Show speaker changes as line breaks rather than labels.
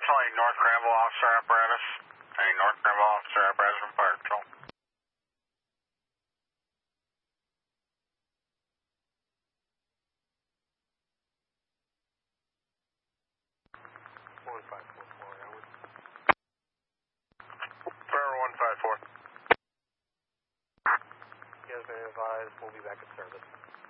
Definitely North Granville officer apparatus. Any North Granville officer apparatus from Fire Patrol.
1544, Howard.
Forever 154.
You guys may advise, we'll be back in service.